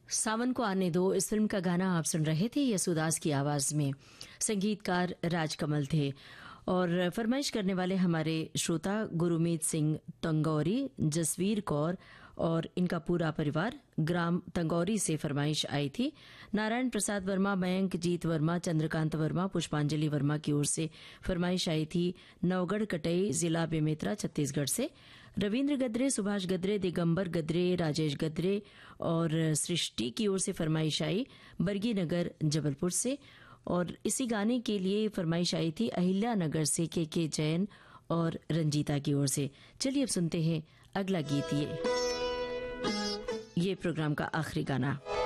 सावन को आने दो इस फिल्म का गाना आप सुन रहे थे यसुदास की आवाज में। संगीतकार राजकमल थे और फरमाइश करने वाले हमारे श्रोता गुरमीत सिंह तंगौरी, जसवीर कौर और इनका पूरा परिवार ग्राम तंगौरी से फरमाइश आई थी। नारायण प्रसाद वर्मा, मयंक जीत वर्मा, चंद्रकांत वर्मा, पुष्पांजलि वर्मा की ओर से फरमाइश आई थी नवगढ़ कटई, जिला बेमेतरा, छत्तीसगढ़ से। रविन्द्र गद्रे, सुभाष गद्रे, दिगंबर गद्रे, राजेश गद्रे और सृष्टि की ओर से फरमाइश आई बरगी नगर जबलपुर से। और इसी गाने के लिए फरमाइश आई थी अहिल्या नगर से के जैन और रंजीता की ओर से। चलिए अब सुनते हैं अगला गीत। ये प्रोग्राम का आखिरी गाना।